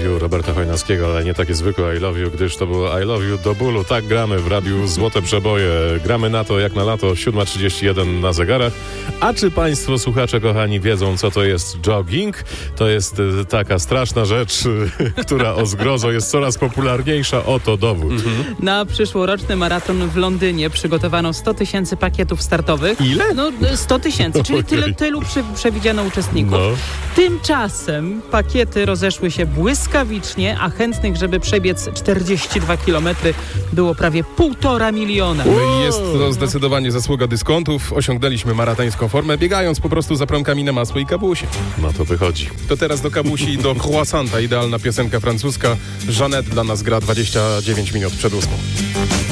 You Roberta Chojnackiego, ale nie takie zwykłe I love you, gdyż to było I love you do bólu. Tak gramy w radiu Złote Przeboje. Gramy na to jak na lato, 7:31 na zegarach. A czy państwo, słuchacze kochani, wiedzą, co to jest jogging? To jest taka straszna rzecz, która o zgrozo jest coraz popularniejsza. Oto dowód. Na przyszłoroczny maraton w Londynie przygotowano 100 000 pakietów startowych. Ile? No 100 000, czyli tylu przewidziano uczestników. No. Tymczasem pakiety rozeszły się błyskawicznie, a chętnych, żeby przebiec 42 km było prawie 1,5 miliona. Jest to zdecydowanie zasługa dyskontów. Osiągnęliśmy maratońską formę, biegając po prostu za promkami na masło i kabusie. No to wychodzi. To teraz do kabusi i do croissanta. Idealna piosenka francuska. Jeanette dla nas gra 29 minut przed 8.